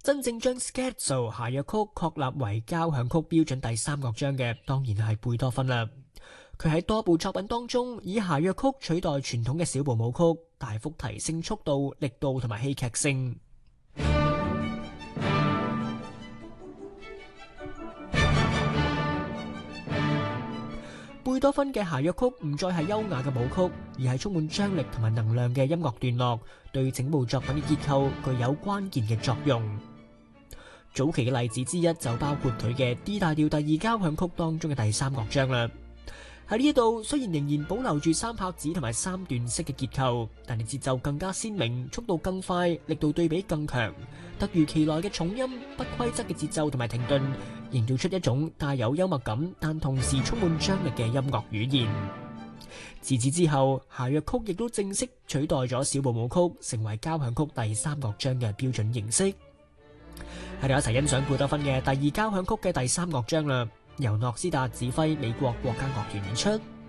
真正將 Scherzo 諧謔曲確立為交響曲標準第三樂章嘅，當然係貝多芬啦。佢喺多部作品當中以諧謔曲取代傳統嘅小步舞曲，大幅提升速度、力度同埋戲劇性。貝多芬嘅諧謔曲唔再係優雅嘅舞曲，而係充滿張力同埋能量嘅音樂段落，對整部作品嘅結構具有關鍵嘅作用。早期嘅例子之一就包括佢嘅 D 大調第二交響曲當中嘅第三樂章啦。喺呢度雖然仍然保留住三拍子同埋三段式嘅結構，但係節奏更加鮮明，速度更快，力度對比更強，突如其來嘅重音、不規則嘅節奏同埋停頓，營造出一種帶有幽默感但同時充滿張力嘅音樂語言。自此之後，諧謔曲亦都正式取代咗小步舞曲，成為交響曲第三樂章嘅標準形式。喺度一齊欣賞貝多芬嘅第二交響曲嘅第三樂章啦，由諾斯達指揮美國國家樂團演出。